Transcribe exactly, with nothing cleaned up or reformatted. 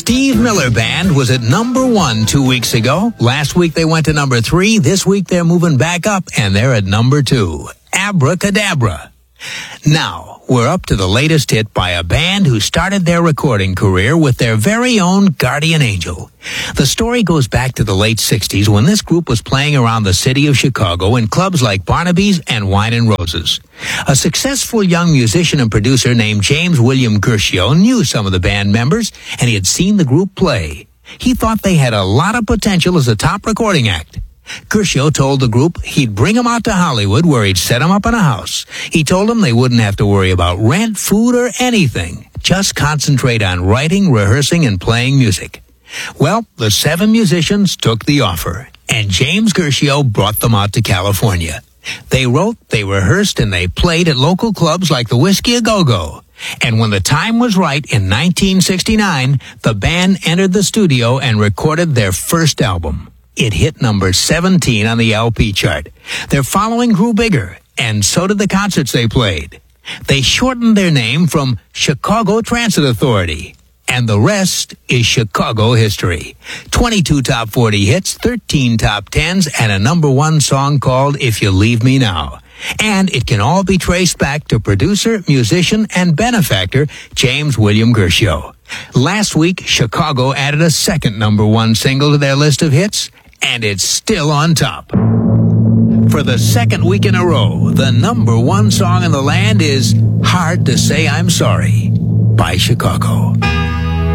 Steve Miller Band was at number one two weeks ago. Last week they went to number three. This week they're moving back up, and they're at number two. Abracadabra. Now, we're up to the latest hit by a band who started their recording career with their very own guardian angel. The story goes back to the late sixties when this group was playing around the city of Chicago in clubs like Barnaby's and Wine and Roses. A successful young musician and producer named James William Gershio knew some of the band members, and he had seen the group play. He thought they had a lot of potential as a top recording act. Gershio told the group he'd bring them out to Hollywood where he'd set them up in a house. He told them they wouldn't have to worry about rent, food, or anything. Just concentrate on writing, rehearsing, and playing music. Well, the seven musicians took the offer, and James Gershio brought them out to California. They wrote, they rehearsed, and they played at local clubs like the Whiskey A Go-Go. And when the time was right in nineteen sixty-nine, the band entered the studio and recorded their first album. It hit number seventeen on the L P chart. Their following grew bigger, and so did the concerts they played. They shortened their name from Chicago Transit Authority, and the rest is Chicago history. twenty-two top forty hits, thirteen top tens, and a number one song called If You Leave Me Now. And it can all be traced back to producer, musician, and benefactor James William Gershio. Last week, Chicago added a second number one single to their list of hits, and it's still on top. For the second week in a row, the number one song in the land is Hard to Say I'm Sorry by Chicago.